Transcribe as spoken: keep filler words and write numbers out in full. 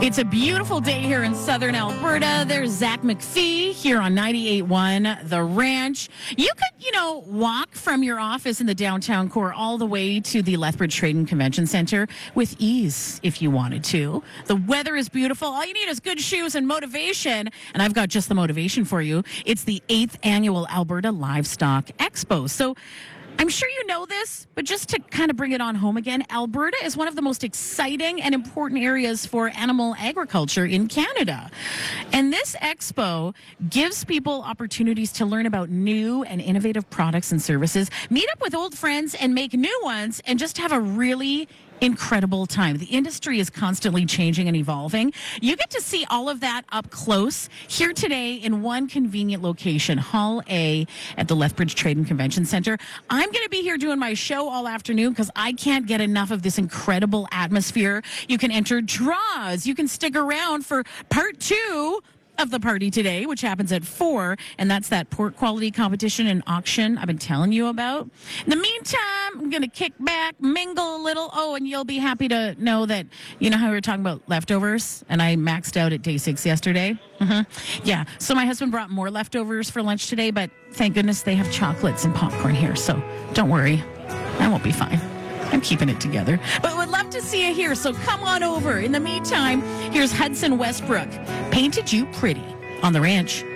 It's a beautiful day here in southern Alberta. There's Zach McPhee here on ninety-eight point one The Ranch. You could, you know, walk from your office in the downtown core all the way to the Lethbridge Trade and Convention Center with ease if you wanted to. The weather is beautiful. All you need is good shoes and motivation. And I've got just the motivation for you. It's the eighth annual Alberta Livestock Expo. So I'm sure you know this, but just to kind of bring it on home again, Alberta is one of the most exciting and important areas for animal agriculture in Canada. And this expo gives people opportunities to learn about new and innovative products and services, meet up with old friends and make new ones, and just have a really incredible time. The industry is constantly changing and evolving. You get to see all of that up close here today in one convenient location, Hall A at the Lethbridge Trade and Convention Center. I'm going to be here doing my show all afternoon because I can't get enough of this incredible atmosphere. You can enter draws. You can stick around for part two of the party today, which happens at four, and that's that pork quality competition and auction I've been telling you about. In the meantime, I'm going to kick back, mingle a little. Oh, and you'll be happy to know that, you know how we were talking about leftovers, and I maxed out at day six yesterday? Mm-hmm. Yeah, so my husband brought more leftovers for lunch today, but thank goodness they have chocolates and popcorn here, so don't worry. I won't be fine. I'm keeping it together. But would love to see you here, so come on over. In the meantime, here's Hudson Westbrook. Painted You Pretty on The Ranch.